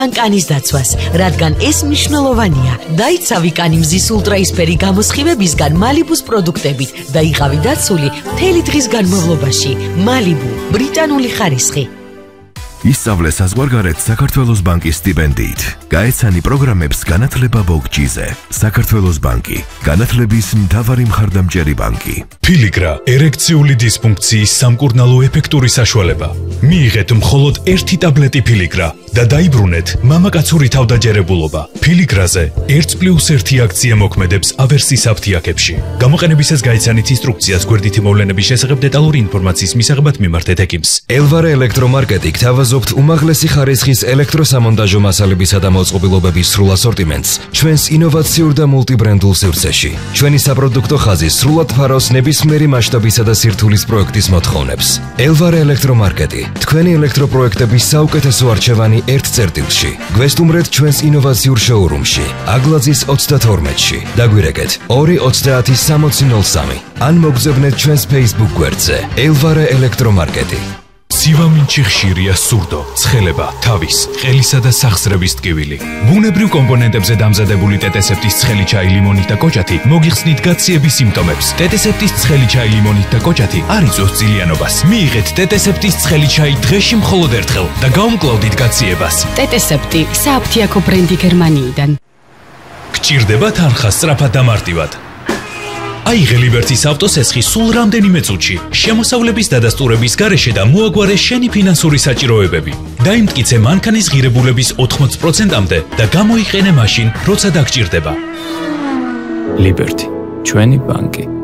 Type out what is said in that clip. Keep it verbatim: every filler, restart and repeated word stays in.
კანის დაცვას, რადგან ეს მნიშვნელოვანია. დაიცავი კანი მზის ულტრაისფერი გამოსხივებისგან მალიბუს პროდუქტებით და იყავი დაცული მთელი დღის განმავლობაში. მალიბუ, ბრიტანული ხარისხი. ისწავლე საზღვარგარეთ საქართველოს ბანკის სტიპენდიით. გაეცანი პროგრამებს განათლება ბოგჯიზე. საქართველოს ბანკი, განათლების მთავარი მხარდამჭერი ბანკი. Piligra ერექციული დისფუნქციის სამკურნალო ეფექტური საშუალება. მიიღეთ მხოლოდ ერთი ტაბლეტი Piligra და დაიბრუნეთ მამაკაცური თავდაჯერებულობა. Piligrაზე ერთი პლუს ერთი აქცია მოქმედებს ავერსის აფთიაქებში. გამოყენებისას გაიცანით ინსტრუქციას გვერდითი მოვლენების შესახებ დეტალური ინფორმაციის მისაღებად მიმართეთ ექიმს. Elvare ელექტრომარკეტი გთავაზობთ უმაღლესი ხარისხის ელექტროსამონტაჟო მასალებისა და მოწყობილობების სრულ ასორტიმენტს ჩვენს ინოვაციურ და მულტიბრენდულ სივრცეში. ჩვენი საპროდუქტო ხაზი სრულად ფარავს ნებისმიერი მასშტაბისა და სირთულის პროექტის მოთხოვნებს. Elvare ელექტრომარკეტი, თქვენი ელექტროპროექტების საუკეთესო არჩევანი ერთ წერტილში. გვესტუმრეთ ჩვენს ინოვაციურ შოურუმში, აგლაძის ოცდათორმეტში. დაგვირეკეთ ორი ოცდაათი სამოცი ნოლ სამი. ან მოგზავნეთ ჩვენს Facebook გვერდზე. Elvare ელექტრომარკეტი. სივამინჩი ხშირია სურდო, ცხელება, თავის, ყელისა და სახსრების ტკივილი. ბუნებრივ კომპონენტებზე დამზადებული ტეტესეპტის ცხელი ჩაი, ლიმონით და კოჭათი მოგიხსნით გაციების სიმპტომებს. ტეტესეპტის ცხელი ჩაი, ლიმონით და კოჭათი არ იწვევს ძილიანობას. მიიღეთ ტეტესეპტის ცხელი ჩაი დღეში მხოლოდ ერთხელ და გაუმკლავდით გაციებას. ტეტესეპტი სააფთიაქო ბრენდი გერმანიიდან. გჭირდება თანხა სწრაფად და მარტივად. აიღე ლიბერტის ავტოსესხი სულ რამდენიმე წუთში. შემოსავლების დადასტურების გარეშე და მოაგვარე შენი ფინანსური საჭიროებები. დაიმტკიცე მანქანის ღირებულების ოთხმოცი პროცენტამდე და გამოიყენე მაშინ, როცა დაგჭირდება. ლიბერტი, ჩვენი ბანკი.